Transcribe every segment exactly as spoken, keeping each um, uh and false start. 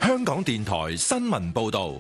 香港電台新聞報道。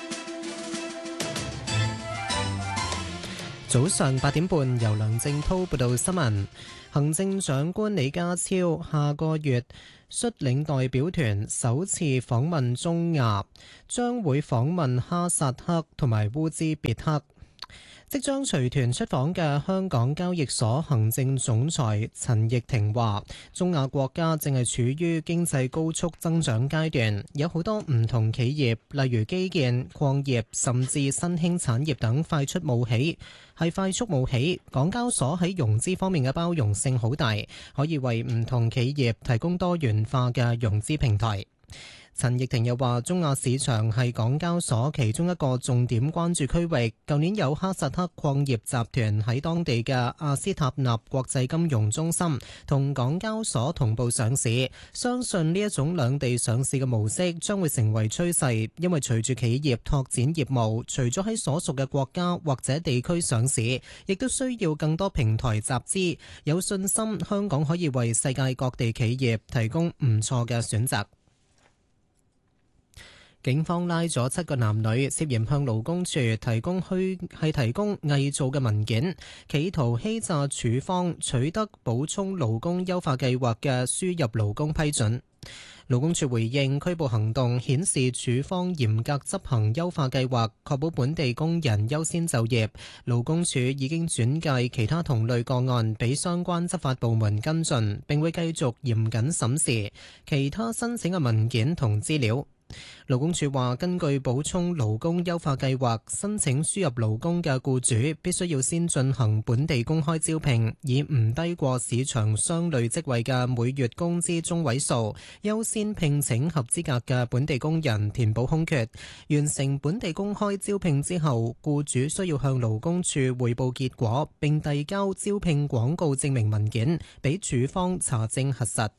早上八點半，由梁正濤報道新聞。行政長官李家超下個月率領代表團首次訪問中亞，將會訪問哈薩克同埋烏茲別克。即將隨團出訪嘅香港交易所行政總裁陳翊庭話，中亞國家正係處於經濟高速增長階段，有好多唔同企業，例如基建、礦業甚至新興產業等快速冒起，係快速冒起。港交所喺融資方面嘅包容性好大，可以為唔同企業提供多元化嘅融資平台。陳翊庭又話，中亞市場係港交所其中一個重點關注區域。舊年有哈薩克礦業集團喺當地嘅阿斯塔納國際金融中心同港交所同步上市，相信呢一種兩地上市嘅模式將會成為趨勢，因為隨住企業拓展業務，除咗喺所屬嘅國家或者地區上市，亦都需要更多平台集資。有信心香港可以為世界各地企業提供唔錯嘅選擇。警方拉咗七個男女，涉嫌向勞工處提供虛係提供偽造嘅文件，企圖欺詐處方取得補充勞工優化計劃嘅輸入勞工批准。勞工處回應拘捕行動顯示處方嚴格執行優化計劃，確保本地工人優先就業。勞工處已經轉介其他同類個案俾相關執法部門跟進，並會繼續嚴謹審視其他申請嘅文件同資料。勞工處話，根據補充勞工優化計劃，申請輸入勞工嘅僱主必須要先進行本地公開招聘，以唔低過市場相類職位嘅每月工資中位數，優先聘請合資格嘅本地工人填補空缺。完成本地公開招聘之後，僱主需要向勞工處匯報結果，並遞交招聘廣告證明文件俾處方查證核實。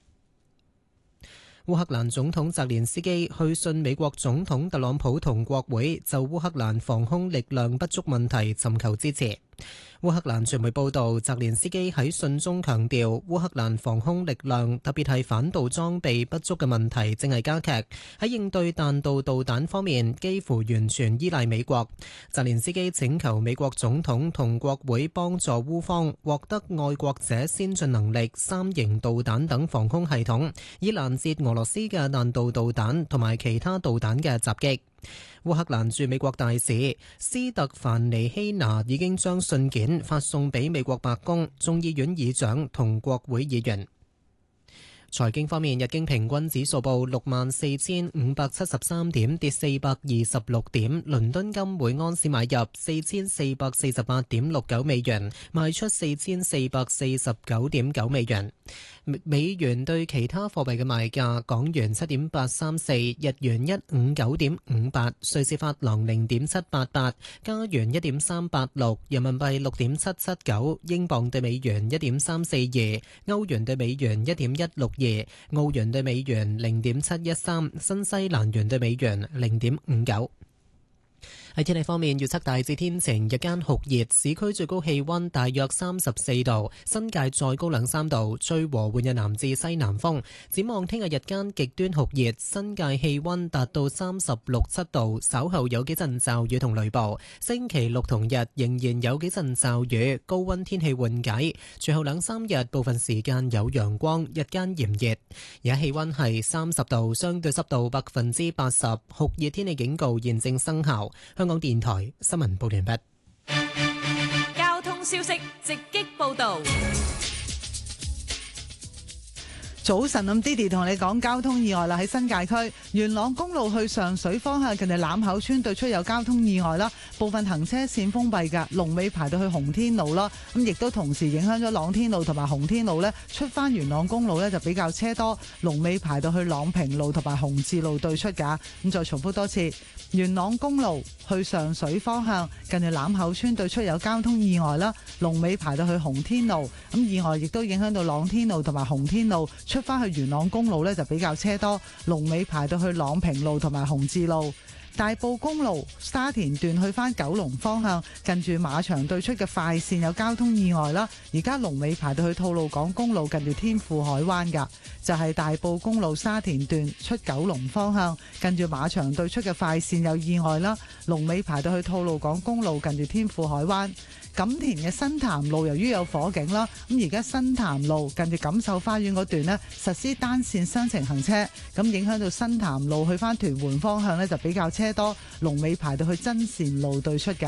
烏克蘭總統澤連斯基去信美國總統特朗普同國會，就烏克蘭防空力量不足問題尋求支持。烏克蘭傳媒報道，澤連斯基喺信中強調，烏克蘭防空力量特別係反導裝備不足嘅問題正係加劇，喺應對彈道導彈方面幾乎完全依賴美國。澤連斯基請求美國總統同國會幫助烏方獲得愛國者先進能力三型導彈等防空系統，以攔截俄羅斯嘅彈道導彈同埋其他導彈嘅襲擊。烏克蘭駐美國大使斯特凡尼希娜已經將信件發送俾美國白宮、眾議院議長同國會議員。財經方面，日經平均指數報六萬四千五百七十三點，跌四百二十六點。倫敦金每安士買入四千四百四十八點六九美元，賣出四千四百四十九點九美元。美元對其他貨幣嘅賣價：港元七點八三四，日元一五九點五八，瑞士法郎零點七八八，加元一點三八六，人民幣六點七七九，英鎊對美元一點三四二，歐元對美元一點一六二，澳元對美元零點七一三，新西蘭元對美元零點五九。喺天氣方面，預測大致天晴，日間酷熱，市區最高氣溫大約三十四度，新界再高兩三度，吹和緩嘅南至西南風。展望聽日日間極端酷熱，新界氣溫達到三十六七度，稍後有幾陣驟雨同雷暴。星期六同日仍然有幾陣驟雨，高溫天氣緩解。隨後兩三日部分時間有陽光，日間炎熱。而家氣溫係三十度，相對濕度百分之八十，酷熱天氣警告現正生效。香港電台新聞報完畢。 交通消息直擊報道。 早晨，咁 Didi 同你講交通意外啦，喺新界區元朗公路去上水方向，近住欖口村對出有交通意外啦，部分行車線封閉㗎，龍尾排到去洪天路啦，咁亦都同時影響咗朗天路同埋洪天路呢，出翻元朗公路呢就比較車多，龍尾排到去朗平路同埋洪志路對出㗎。咁再重複多次，元朗公路去上水方向，近住欖口村對出有交通意外啦，龍尾排到去洪天路，咁意外亦都影響到朗天路同埋洪天路。出翻去元朗公路呢就比較車多，龍尾排到去朗平路同埋洪志路。 大埔公路沙田段去返九龍方向，近住馬場對出嘅快線有交通意外啦，而家龍尾排到去吐露港公路近住天富海灣噶，就係、是、大埔公路沙田段出九龍方向，近住馬場對出嘅快線有意外啦，龍尾排到去吐露港公路近住天富海灣。錦田嘅新潭路由於有火警啦，咁而家新潭路近住錦繡花園嗰段呢，實施單線雙程行車，咁影響到新潭路去返屯門方向呢，就比較車多，龍尾排到去真善路對出嘅。